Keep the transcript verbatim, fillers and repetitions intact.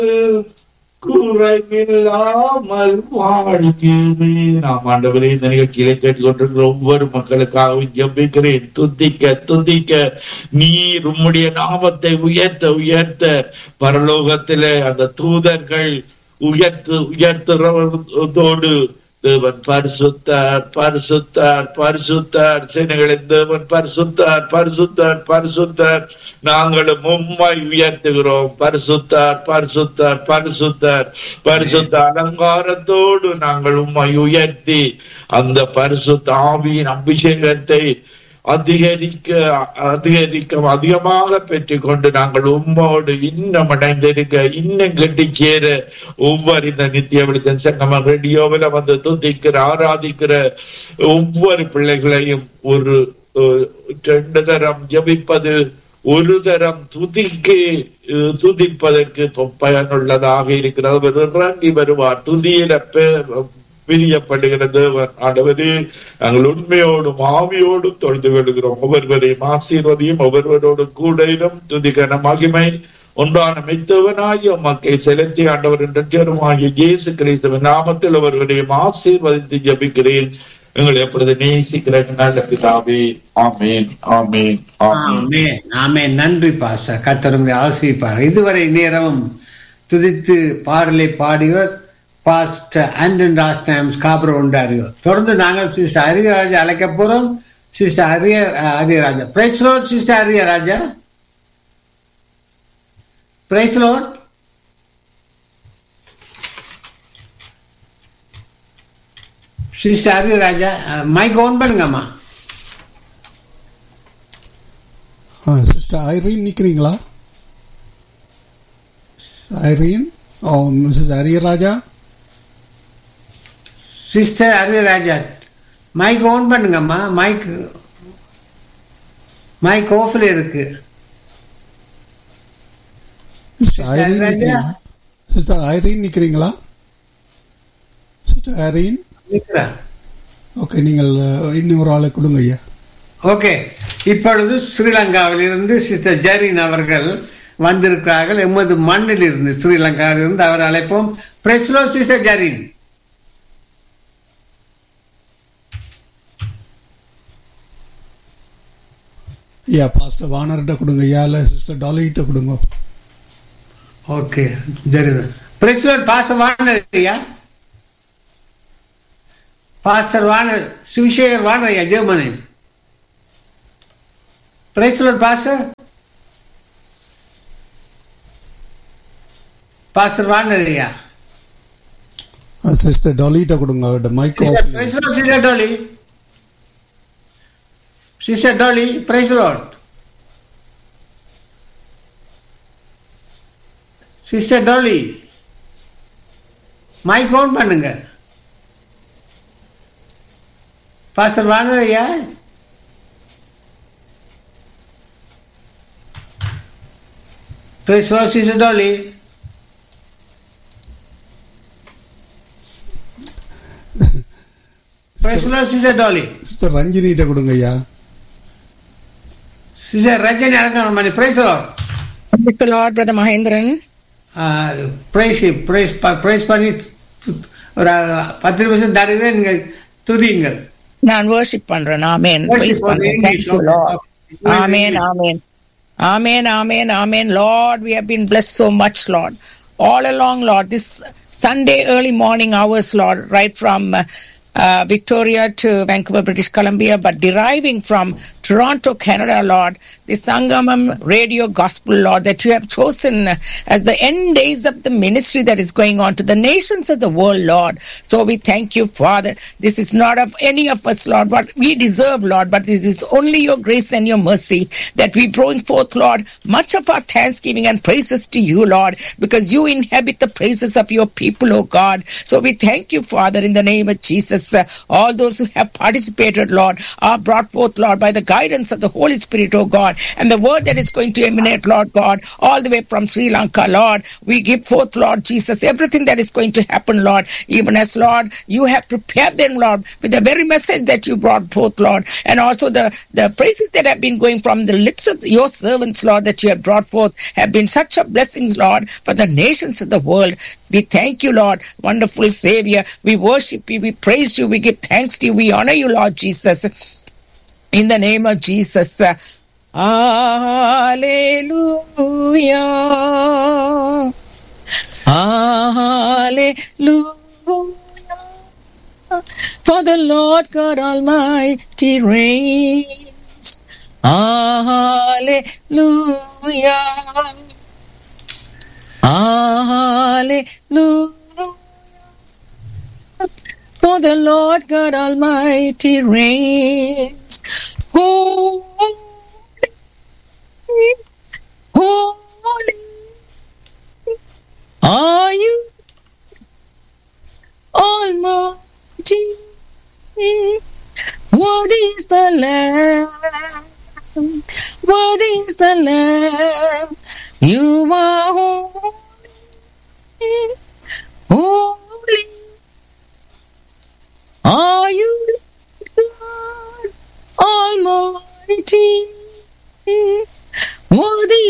குறைவில்லாமல் வாழ்கிறேன். நாம் ஆண்டவரே இந்த நிகழ்ச்சியிலே கேட்டுக்கொண்டிருக்கிற ஒவ்வொரு மக்களுக்காகவும் ஜெபிக்கிறேன். துதிக்க துதிக்க நீர் உம்முடைய நாமத்தை உயர்த்த உயர்த்த பரலோகத்திலே அந்த தூதர்கள் உயர்த்து உயர்த்துறதோடு தேவன் பரிசுத்தார் பரிசுத்தார் பரிசுத்தார், சேனைகளின் தேவன் பரிசுத்தார் பரிசுத்தார் பரிசுத்தார், நாங்களும் உம்மை உயர்த்துகிறோம். பரிசுத்தார் பரிசுத்தார் பரிசுத்தார் பரிசுத்த அலங்காரத்தோடு நாங்கள் உம்மை உயர்த்தி அந்த பரிசுத்த ஆவியின் அபிஷேகத்தை அதிகரிக்க அதிகரிக்க அதிகமாக பெற்றுக் கொண்டு நாங்கள் உம்மோடு இன்னும் அடைந்திருக்க, இன்னும் கட்டி சேர ஒவ்வொரு இந்த நித்திய வெளிச்சம் சங்கம ரேடியோவில் வந்து துதிக்கிற ஆராதிக்கிற ஒவ்வொரு பிள்ளைகளையும் ஒரு ரெண்டு தரம் ஜபிப்பது, ஒரு தரம் துதிக்கு துதிப்பதற்கு பயனுள்ளதாக இருக்கிறது. அவர் இறங்கி வருவார். துதியில பிரியப்படுகிற தேவன் ஆண்டவரே, நாங்கள் உண்மையோடும் ஆவியோடும் தொழுது விடுகிறோம். ஒவ்வொருவரையும் ஆசீர்வதியும், ஒவ்வொருவரோடு கூடையிலும் துதிகன மகிமை ஒன்றான மெத்தவனாகிய மக்கை செலுத்தி ஆண்டவர் என்றுமாகிய இயேசு கிறிஸ்துவின் நாமத்தில் ஒவ்வொருவரையும் ஆசீர்வதித்து ஜபிக்கிறேன். எங்களை எப்பொழுது நேசிக்கிற நல்ல பிதாவே, ஆமேன் ஆமேன் ஆமேன் ஆமேன். நன்றி பாஸ்டர், கர்த்தர் உங்களை ஆசீர்வதிப்பார். இதுவரை நேரமும் துதித்து பாடலை பாடியோர் பாஸ்டர் ஆண்டன் ராஸ்டாம் ஸ்காப்ரோ உண்டாரியோ. தொடர்ந்து நாங்கள் சிஸ்டர் அரியராஜா அழைக்க போறோம். சிஸ்டர் அரிய Ariyaraja price Lord. Sister Ariyaraja price Lord. Sister Ariyaraja mic on பண்ணுங்கம்மா. Sister Zareen நிக்கிறீங்களா? Zareen O Mrs Ariyaraja. Sister Ariyaraja mic on பண்ணுங்கம்மா. Mic mic ஆஃப்ல இருக்கு. Sister Zareen நிக்கிறீங்களா? Sister Zareen okay, நீங்கள் இன்னும் ஒரு ஆளை கொடுங்க ஐயா. ஓகே, இப்பொழுது ஸ்ரீலங்காவில் இருந்து சிஸ்டர் ஜெரின் அவர்கள் வந்திருக்கிறார்கள். எமது மண்ணில் இருந்து ஸ்ரீலங்காவில் இருந்து அவர் அழைப்போம். Price Lord sister Jerin. ஐயா பாஸ்டர் வானர்கிட்ட கொடுங்க ஐயா, இல்ல சிஸ்டர் டாலிகிட்ட கொடுங்க. Okay Jerin. Price Lord pastor வானர் ஐயா. பாஸ்டர் வானர் சுவிசேகர் வானர் ஐயா Germany. Price Lord pastor. Pastor வானர் ஐயா. சிஸ்டர் டாலிகிட்ட கொடுங்க. அவர்கிட்ட mic of. Price Lord sister tally. Sister tally price Lord. Sister tally mic on பண்ணுங்க. பாஸ்டர் வானர் ஐயா. Price Lord sister tally. Price Lord sister tally. Sister ரஞ்சினிட்ட கொடுங்க ஐயா. Sister Rajini அலங்காரம் பண்ணி. Price Lord. Praise the Lord, Brother Mahendran. Price price price பண்ணி ஒரு பத்து நிமிஷம் தருகிறேன், நீங்க துதியுங்கள். நான் worship பண்றேன். ஆமென். Praise பண்றேன். Thank you, Lord. Amen, amen. Amen, amen, amen. Lord, we have been blessed so much, Lord. All along, Lord, this Sunday early morning hours, Lord, right from uh, Uh, Victoria to Vancouver, British Columbia, but deriving from Toronto, Canada, Lord, the Sangamam Radio Gospel, Lord, that you have chosen as the end days of the ministry that is going on to the nations of the world, Lord. So we thank you, Father. This is not of any of us, Lord, what we deserve, Lord, but this is only your grace and your mercy that we bring forth, Lord, much of our thanksgiving and praises to you, Lord, because you inhabit the praises of your people, oh God. So we thank you, Father, in the name of Jesus. Uh, all those who have participated, Lord, are brought forth, Lord, by the guidance guidance of the Holy Spirit, oh God, and the word that is going to emanate, Lord God, all the way from Sri Lanka, Lord. We give forth, Lord Jesus, everything that is going to happen, Lord, even as, Lord, you have prepared them, Lord, with the very message that you brought forth, Lord, and also the, the praises that have been going from the lips of your servants, Lord, that you have brought forth have been such a blessings, Lord, for the nations of the world. We thank you, Lord, wonderful Savior. We worship you, we praise you, we give thanks to you, we honor you, Lord Jesus. In the name of Jesus. Hallelujah. Hallelujah. For the Lord God Almighty reigns. Hallelujah. Hallelujah. For the Lord God Almighty reigns. Holy, holy are you, Almighty. Worthy is the Lamb. Worthy is the Lamb. You are holy.